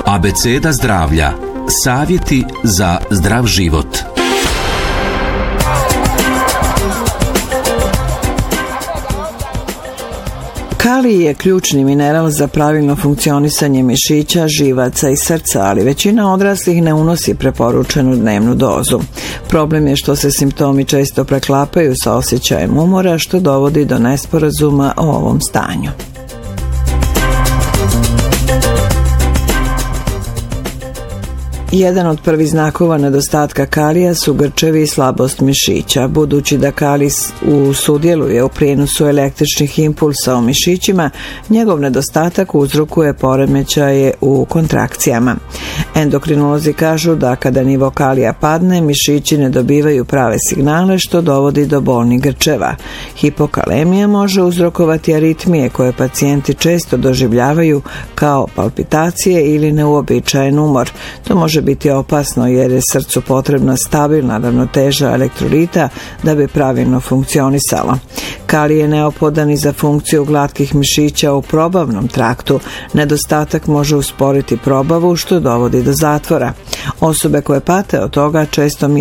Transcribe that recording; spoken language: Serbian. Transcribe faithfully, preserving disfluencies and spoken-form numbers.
Abeceda zdravlja. Savjeti za zdrav život. Kalij je ključni mineral za pravilno funkcionisanje mišića, živaca i srca, ali većina odraslih ne unosi preporučenu dnevnu dozu. Problem je što se simptomi često preklapaju sa osjećajem umora, što dovodi do nesporazuma o ovom stanju. Jedan od prvih znakova nedostatka kalija su grčevi i slabost mišića. Budući da kalij sudjeluje u prijenosu električnih impulsa u mišićima, njegov nedostatak uzrokuje poremećaje u kontrakcijama. Endokrinolozi kažu da kada nivo kalija padne, mišići ne dobivaju prave signale, što dovodi do bolnih grčeva. Hipokalemija može uzrokovati aritmije koje pacijenti često doživljavaju kao palpitacije ili neuobičajen umor. To može biti opasno jer je srcu potrebna stabilna ravnoteža elektrolita da bi pravilno funkcionisalo. Kalij je neophodan i za funkciju glatkih mišića u probavnom traktu. Nedostatak može usporiti probavu, što dovodi do zatvora. Osobe koje pate od toga često